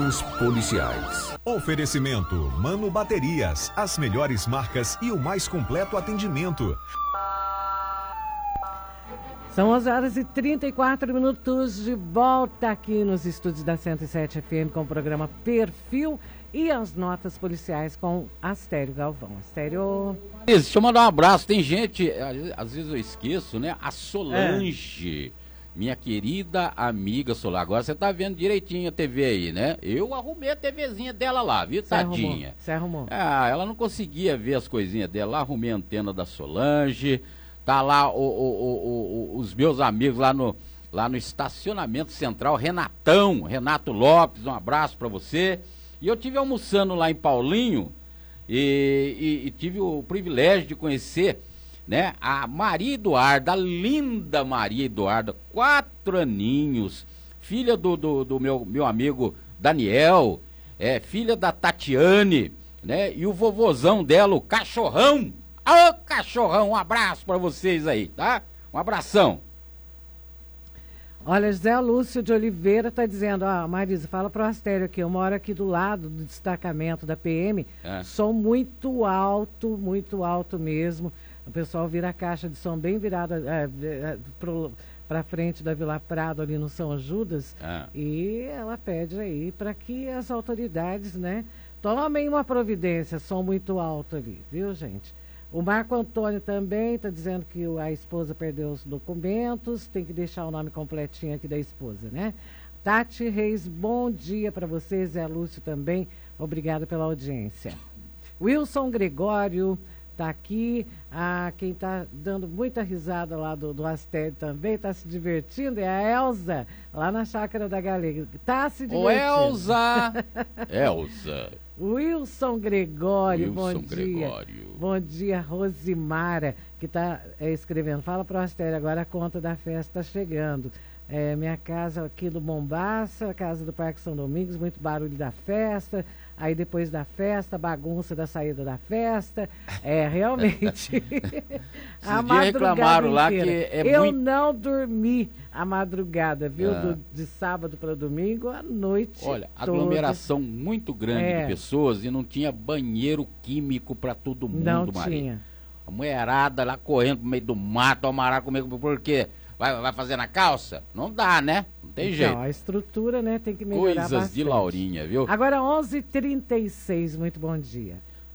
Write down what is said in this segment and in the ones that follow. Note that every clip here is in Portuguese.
Notas policiais. Oferecimento Mano Baterias, as melhores marcas e o mais completo atendimento. São 11h34 de volta aqui nos estúdios da 107 FM com o programa Perfil e as notas policiais com Astério Galvão. Astério... Deixa eu mandar um abraço, tem gente, às vezes eu esqueço, né? A Solange, minha querida amiga Solange. Agora você tá vendo direitinho a TV aí, né? Eu arrumei a TVzinha dela lá, viu, tadinha? Você arrumou? Ah, ela não conseguia ver as coisinhas dela, lá arrumei a antena da Solange. Tá lá os meus amigos lá no estacionamento central, Renato Lopes, um abraço pra você. E eu tive almoçando lá em Paulinho e tive o privilégio de conhecer, né, a Maria Eduarda, a linda Maria Eduarda, 4 aninhos, filha do meu amigo Daniel, filha da Tatiane, né, e o vovozão dela, o Cachorrão. Ô, Cachorrão, um abraço pra vocês aí, tá? Um abração. Olha, José Lúcio de Oliveira está dizendo, Marisa, fala pro Astério aqui, eu moro aqui do lado do destacamento da PM, som muito alto mesmo, o pessoal vira a caixa de som bem virada para frente da Vila Prado ali no São Judas, e ela pede aí para que as autoridades, né, tomem uma providência, som muito alto ali, viu, gente? O Marco Antônio também está dizendo que a esposa perdeu os documentos, tem que deixar o nome completinho aqui da esposa, né? Tati Reis, bom dia para vocês, Zé Lúcio também, obrigada pela audiência. Wilson Gregório está aqui, quem está dando muita risada lá do Astério também, está se divertindo, é a Elza, lá na Chácara da Galega, está se divertindo. Ô, Elza! Elza! Wilson Gregório, bom dia. Bom dia, Rosimara, que está escrevendo. Fala para o Astério, agora a conta da festa está chegando. Minha casa aqui do Mombaça, casa do Parque São Domingos, muito barulho da festa. Aí depois da festa, bagunça da saída da festa. Realmente. A madrugada reclamaram lá que eu não dormi a madrugada, viu? De sábado para domingo, à noite. Olha, aglomeração muito grande de pessoas e não tinha banheiro químico para todo mundo, não Maria. Tinha. A mulherada lá correndo no meio do mato, amarrar comigo, porque vai fazer na calça? Não dá, né? Não tem jeito. A estrutura, né, tem que melhorar Coisas bastante. de Laurinha, viu? Agora 11h36, muito bom dia.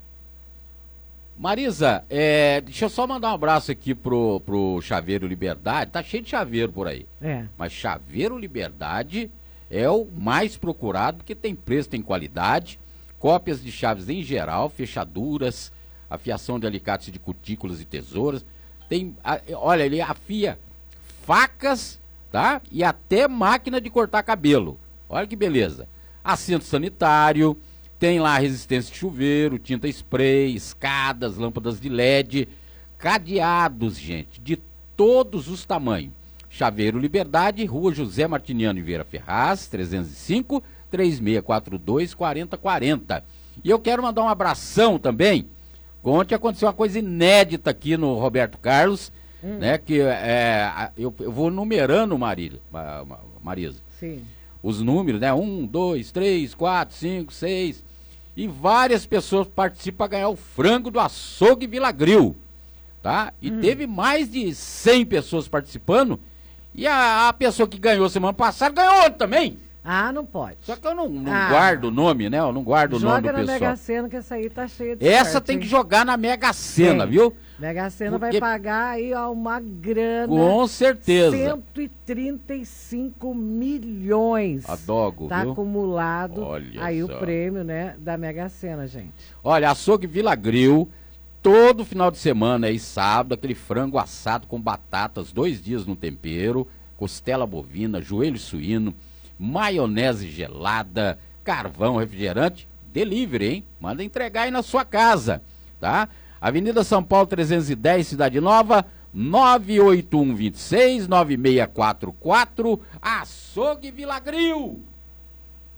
Marisa, deixa eu só mandar um abraço aqui pro Chaveiro Liberdade. Tá cheio de chaveiro por aí. Mas Chaveiro Liberdade é o mais procurado, porque tem preço, tem qualidade, cópias de chaves em geral, fechaduras, afiação de alicates de cutículas e tesouras. Olha, ele afia facas, tá? E até máquina de cortar cabelo. Olha que beleza. Assento sanitário, tem lá resistência de chuveiro, tinta spray, escadas, lâmpadas de LED, cadeados, gente, de todos os tamanhos. Chaveiro Liberdade, Rua José Martiniano Vieira Ferraz, 305 3642 4040. E eu quero mandar um abração também. Ontem aconteceu uma coisa inédita aqui no Roberto Carlos, né? Que eu vou numerando, Marisa. Sim. Os números, né? 1, 2, 3, 4, 5, 6. E várias pessoas participam para ganhar o frango do açougue Vila Grill, tá? E teve mais de 100 pessoas participando. E a pessoa que ganhou semana passada ganhou ontem também. Não pode. Só que eu não guardo o nome, né? Eu não guardo o nome do pessoal. Joga na Mega Sena, que essa aí tá cheia de Essa sorte, tem que jogar na Mega Sena, viu? Mega Sena vai pagar aí uma grana. Com certeza. 135 milhões. Adogo, tá viu? Acumulado. Olha aí só. O prêmio, né, da Mega Sena, gente. Olha, açougue Vila Grill, todo final de semana aí, sábado, aquele frango assado com batatas, 2 dias no tempero, costela bovina, joelho suíno, maionese gelada, carvão, refrigerante, delivery, hein? Manda entregar aí na sua casa, tá? Avenida São Paulo 310, Cidade Nova, 98126-9644, Açougue Vila Grill.